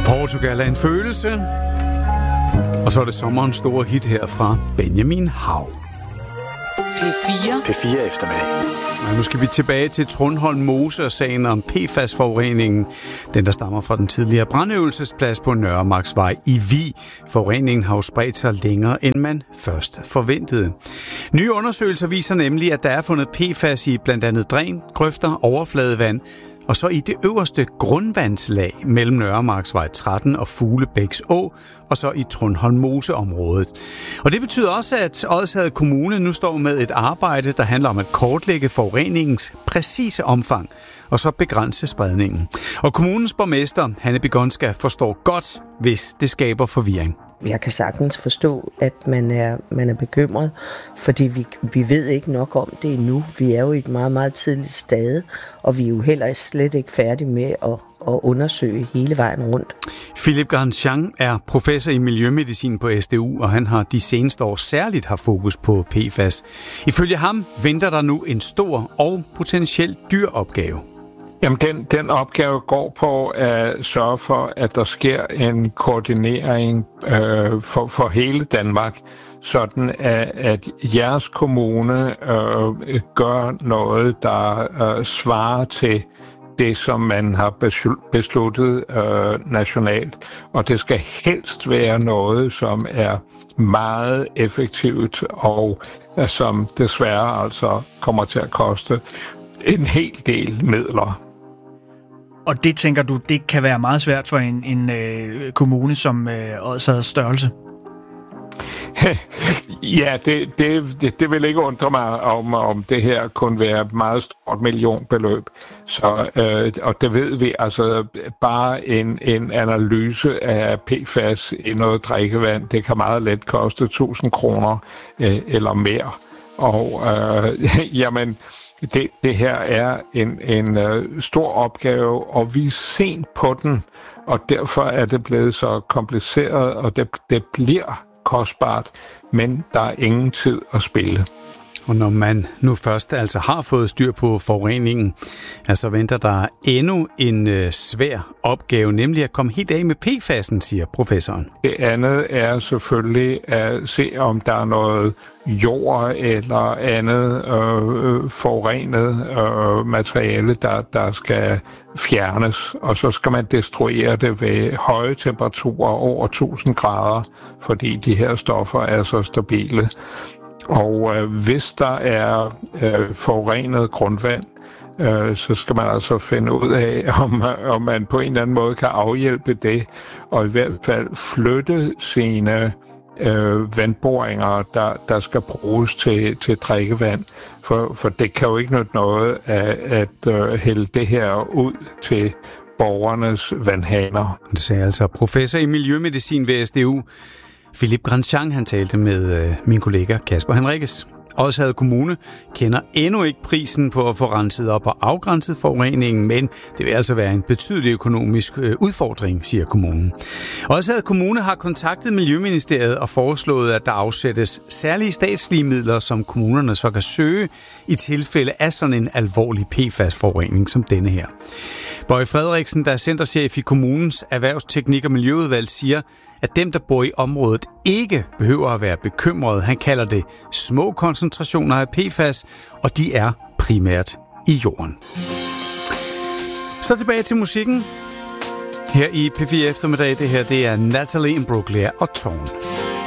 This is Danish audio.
Portugal er en følelse. Og så er det sommerens store hit her fra Benjamin Hav. P4 eftermiddag. Og nu skal vi tilbage til Trundholm Mose og sagen om PFAS-forureningen. Den, der stammer fra den tidligere brandøvelsesplads på Nørremarksvej i Vig. Forureningen har jo spredt sig længere, end man først forventede. Nye undersøgelser viser nemlig, at der er fundet PFAS i blandt andet dræn, grøfter, overfladevand, og så i det øverste grundvandslag mellem Nørremarksvej 13 og Fuglebæks Å, og så i Trundholm Mose-området. Og det betyder også, at Odsherred Kommune nu står med et arbejde, der handler om at kortlægge forureningens præcise omfang, og så begrænse spredningen. Og kommunens borgmester, Hanne Bigonska, forstår godt, hvis det skaber forvirring. Jeg kan sagtens forstå, at man er bekymret, fordi vi ved ikke nok om det endnu. Vi er jo i et meget, meget tidligt stade, og vi er jo heller slet ikke færdige med at undersøge hele vejen rundt. Philip Grandjean er professor i miljømedicin på SDU, og han har de seneste år særligt haft fokus på PFAS. Ifølge ham venter der nu en stor og potentielt dyr opgave. Jamen, den opgave går på at sørge for, at der sker en koordinering for hele Danmark, sådan at jeres kommune gør noget, der svarer til det, som man har besluttet nationalt. Og det skal helst være noget, som er meget effektivt og som desværre altså kommer til at koste en hel del midler. Og det tænker du, det kan være meget svært for en kommune som Odsherreds størrelse? Ja, det vil ikke undre mig, om det her kunne være et meget stort millionbeløb. Så, og det ved vi, altså bare en analyse af PFAS i noget drikkevand, det kan meget let koste 1.000 kroner eller mere. Og jamen, det her er en stor opgave, og vi er sent på den, og derfor er det blevet så kompliceret, og det bliver kostbart, men der er ingen tid at spille. Og når man nu først altså har fået styr på forureningen, altså venter der endnu en svær opgave, nemlig at komme helt af med PFAS'en, siger professoren. Det andet er selvfølgelig at se, om der er noget jord eller andet forurenet materiale, der skal fjernes, og så skal man destruere det ved høje temperaturer over 1000 grader, fordi de her stoffer er så stabile. Og hvis der er forurenet grundvand, så skal man altså finde ud af, om man på en eller anden måde kan afhjælpe det, og i hvert fald flytte sine vandboringer, der skal bruges til drikkevand. For det kan jo ikke nytte noget at hælde det her ud til borgernes vandhaner. Det sagde altså professor i miljømedicin ved SDU. Philip Grandjean, han talte med min kollega Kasper Henriques. Odsherred Kommune kender endnu ikke prisen på at få renset op og afgrænset forureningen, men det vil altså være en betydelig økonomisk udfordring, siger kommunen. Odsherred Kommune har kontaktet Miljøministeriet og foreslået, at der afsættes særlige statslige midler, som kommunerne så kan søge i tilfælde af sådan en alvorlig PFAS-forurening som denne her. Bøje Frederiksen, der er centerchef i kommunens erhvervsteknik- og miljøudvalg, siger, at dem, der bor i området, ikke behøver at være bekymrede. Han kalder det små koncentrationer af PFAS, og de er primært i jorden. Så tilbage til musikken. Her i P4 eftermiddag, det her det er Natalie Imbruglia og Tone.